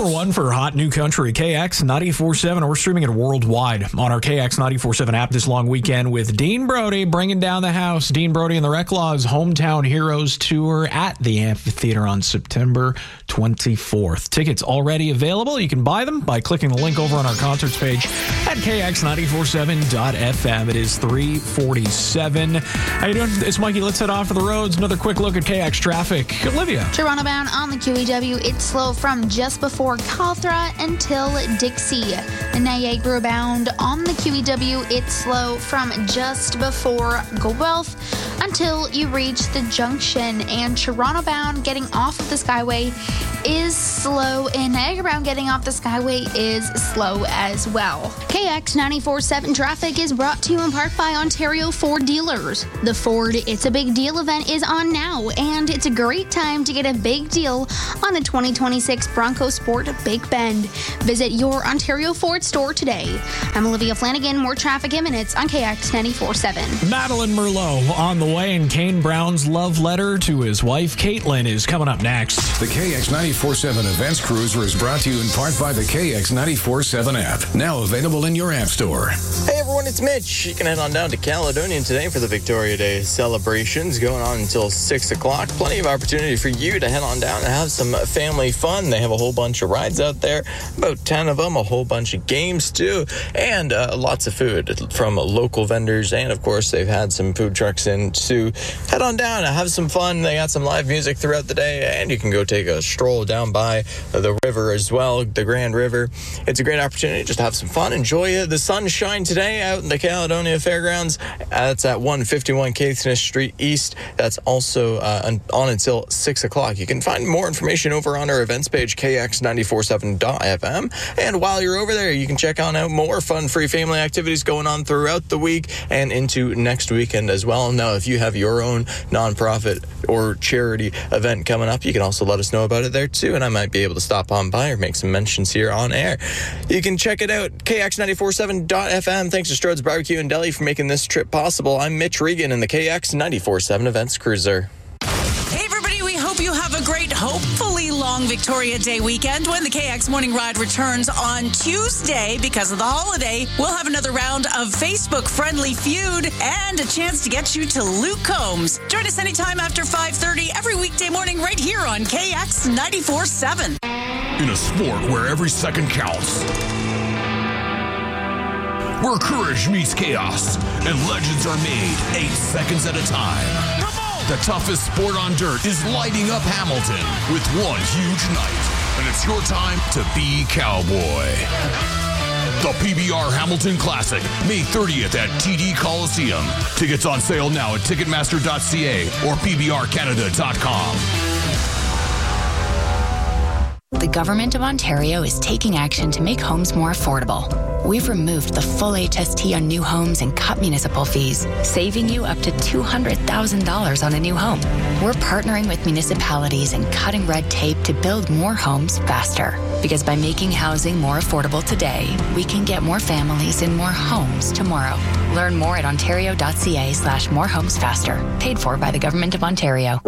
one for hot new country, KX 94.7, or streaming it worldwide on our KX 94.7 app this long weekend with Dean Brody bringing down the house. Dean Brody and the Reclaws Hometown Heroes Tour at the Amphitheater on September 24th. Tickets already available. You can buy them by clicking the link over on our concerts page at kx947.fm. It is 3:47. How you doing? It's Mikey. Let's head off for the roads. Another quick look at KX traffic. Olivia. Toronto bound on the QEW. It's slow from just before Cawthra until Dixie. Niagara bound on the QEW. It's slow from just before Guelph until you reach the junction. And Toronto bound getting off of the Skyway is slow, and Niagara bound getting off the Skyway is slow as well. KX 94.7 traffic is brought to you in part by Ontario Ford dealers. The Ford It's a Big Deal event is on now, and it's a great time to get a big deal on a 2026 Bronco Sport Big Bend. Visit your Ontario Ford store today. I'm Olivia Flanagan. More traffic in minutes on KX 94.7. Madeline Merlot on the way, and Kane Brown's love letter to his wife Caitlin is coming up next. The KX 94.7 Events Cruiser is brought to you in part by the KX 94.7 app, now available in your app store. Hey everyone, it's Mitch. You can head on down to Caledonian today for the Victoria Day celebrations going on until 6 o'clock. Plenty of opportunity for you to head on down and have some family fun. They have a whole bunch of rides out there, about 10 of them, a whole bunch of games too, and lots of food from local vendors. And of course, they've had some food trucks in to head on down and have some fun. They got some live music throughout the day, and you can go take a stroll down by the river as well, the Grand River. It's a great opportunity just to have some fun, enjoy the sunshine today out in the Caledonia Fairgrounds. That's at 151 Caithness Street East. That's also on until 6 o'clock. You can find more information over on our events page, kx947.fm. And while you're over there, you can check on out more fun, free family activities going on throughout the week and into next weekend as well. Now, if you have your own nonprofit or charity event coming up, you can also let us know about it there too, and I might be able to stop on by or make some mentions here on air. You can check it out, kx947.fm. Thanks to Strode's Barbecue and Deli for making this trip possible. I'm Mitch Regan in the KX 94.7 Events Cruiser. Hey everybody, we hope you have a great, hopefully long Victoria Day weekend when the KX Morning Ride returns on Tuesday. Because of the holiday, we'll have another round of Facebook Friendly Feud and a chance to get you to Luke Combs. Join us anytime after 5:30 every weekday morning right here on KX 94.7. In a sport where every second counts, where courage meets chaos and legends are made 8 seconds at a time. The toughest sport on dirt is lighting up Hamilton with one huge night, and it's your time to be cowboy. The PBR Hamilton Classic, May 30th at TD Coliseum. Tickets on sale now at Ticketmaster.ca or PBRCanada.com. The Government of Ontario is taking action to make homes more affordable. We've removed the full HST on new homes and cut municipal fees, saving you up to $200,000 on a new home. We're partnering with municipalities and cutting red tape to build more homes faster. Because by making housing more affordable today, we can get more families in more homes tomorrow. Learn more at ontario.ca/morehomesfaster. Paid for by the Government of Ontario.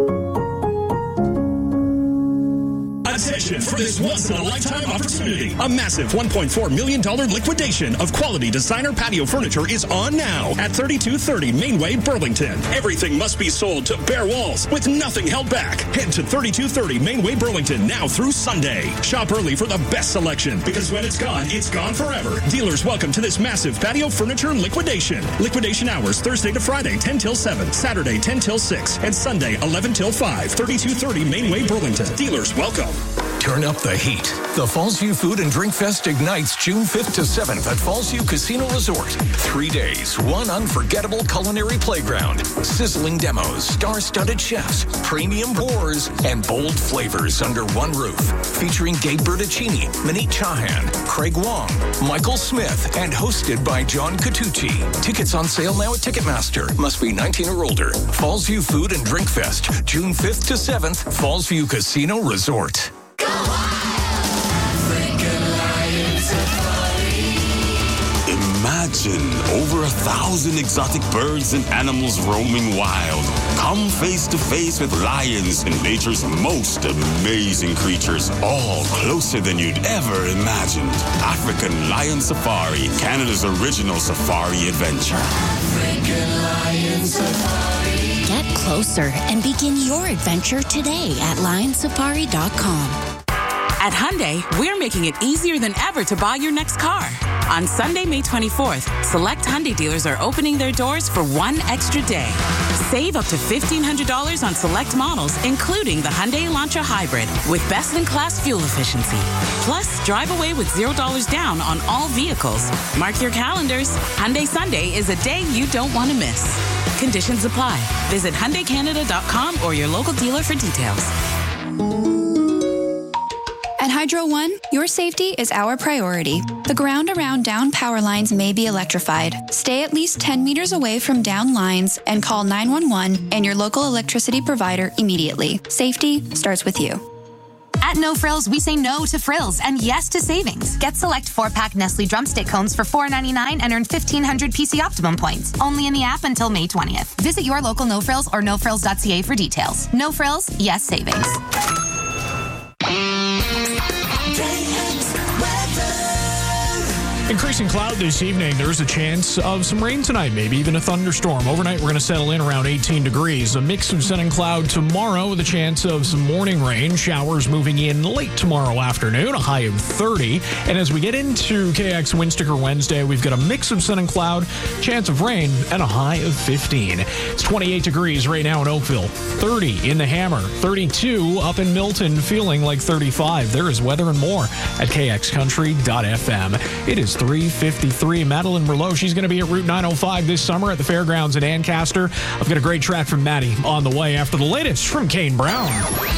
Attention for this once-in-a-lifetime opportunity. A massive $1.4 million liquidation of quality designer patio furniture is on now at 3230 Mainway, Burlington. Everything must be sold to bare walls with nothing held back. Head to 3230 Mainway, Burlington now through Sunday. Shop early for the best selection, because when it's gone forever. Dealers welcome to this massive patio furniture liquidation. Liquidation hours Thursday to Friday 10 till 7, Saturday 10 till 6, and Sunday 11 till 5. 3230 Mainway, Burlington. Dealers welcome. Turn up the heat. The Fallsview Food and Drink Fest ignites June 5th to 7th at Fallsview Casino Resort. 3 days, one unforgettable culinary playground, sizzling demos, star-studded chefs, premium pours, and bold flavors under one roof. Featuring Gabe Bertuccini, Manit Chahan, Craig Wong, Michael Smith, and hosted by John Catucci. Tickets on sale now at Ticketmaster. Must be 19 or older. Fallsview Food and Drink Fest, June 5th to 7th, Fallsview Casino Resort. Imagine over 1,000 exotic birds and animals roaming wild. Come face to face with lions and nature's most amazing creatures, all closer than you'd ever imagined. African Lion Safari, Canada's original safari adventure. African Lion Safari. Get closer and begin your adventure today at lionsafari.com. At Hyundai, we're making it easier than ever to buy your next car. On Sunday, May 24th, select Hyundai dealers are opening their doors for one extra day. Save up to $1,500 on select models, including the Hyundai Elantra Hybrid, with best-in-class fuel efficiency. Plus, drive away with $0 down on all vehicles. Mark your calendars. Hyundai Sunday is a day you don't want to miss. Conditions apply. Visit HyundaiCanada.com or your local dealer for details. At Hydro One, your safety is our priority. The ground around down power lines may be electrified. Stay at least 10 meters away from down lines and call 911 and your local electricity provider immediately. Safety starts with you. At No Frills, we say no to frills and yes to savings. Get select 4-pack Nestle Drumstick cones for $4.99 and earn 1,500 PC Optimum points. Only in the app until May 20th. Visit your local No Frills or nofrills.ca for details. No Frills, yes savings. Increasing cloud this evening. There's a chance of some rain tonight, maybe even a thunderstorm. Overnight, we're going to settle in around 18 degrees. A mix of sun and cloud tomorrow with a chance of some morning rain. Showers moving in late tomorrow afternoon, a high of 30. And as we get into KX Wind Sticker Wednesday, we've got a mix of sun and cloud, chance of rain, and a high of 15. It's 28 degrees right now in Oakville, 30 in the Hammer, 32 up in Milton, feeling like 35. There is weather and more at kxcountry.fm. It is 3:53. Madeline Merlot, she's going to be at Route 905 this summer at the fairgrounds in Ancaster. I've got a great track from Maddie on the way after the latest from Kane Brown.